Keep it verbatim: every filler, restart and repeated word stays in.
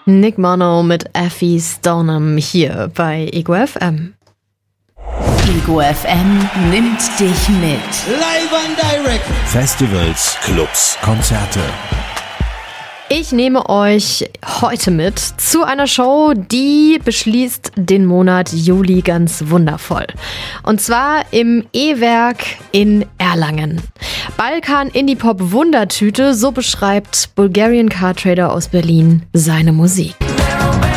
Nick Mono mit Effie Stoneham hier bei Ego F M. Ego F M nimmt dich mit. Live and direct. Festivals, Clubs, Konzerte. Ich nehme euch heute mit zu einer Show, die beschließt den Monat Juli ganz wundervoll. Und zwar im E-Werk in Erlangen. Balkan Indie Pop Wundertüte, so beschreibt Bulgarian Car Trader aus Berlin seine Musik.